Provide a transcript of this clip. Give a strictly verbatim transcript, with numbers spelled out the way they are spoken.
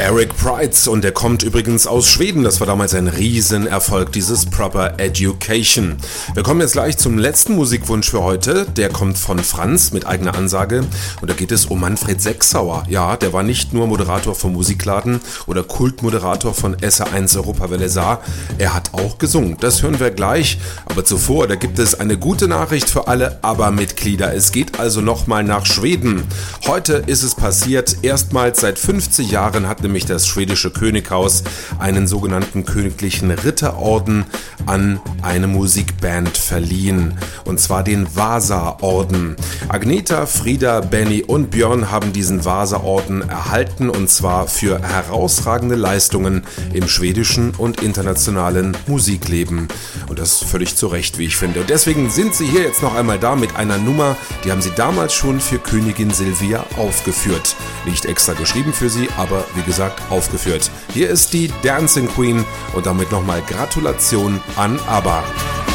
Eric Prydz, und der kommt übrigens aus Schweden. Das war damals ein Riesenerfolg, dieses Proper Education. Wir kommen jetzt gleich zum letzten Musikwunsch für heute. Der kommt von Franz mit eigener Ansage, und da geht es um Manfred Sechsauer. Ja, der war nicht nur Moderator vom Musikladen oder Kultmoderator von S R eins Europawelle Saar, er hat auch gesungen. Das hören wir gleich, aber zuvor, da gibt es eine gute Nachricht für alle ABBA-Mitglieder. Es geht also nochmal nach Schweden. Heute ist es passiert, erstmals seit fünfzig Jahren hat nämlich das schwedische Könighaus einen sogenannten königlichen Ritterorden an eine Musikband verliehen, und zwar den Vasa-Orden. Agneta, Frida, Benny und Björn haben diesen Vasa-Orden erhalten, und zwar für herausragende Leistungen im schwedischen und internationalen Musikleben. Und das völlig zu Recht, wie ich finde. Und deswegen sind sie hier jetzt noch einmal da mit einer Nummer, die haben sie damals schon für Königin Silvia aufgeführt. Nicht extra geschrieben für sie, aber wie gesagt aufgeführt. Hier ist die Dancing Queen und damit nochmal Gratulation an ABBA.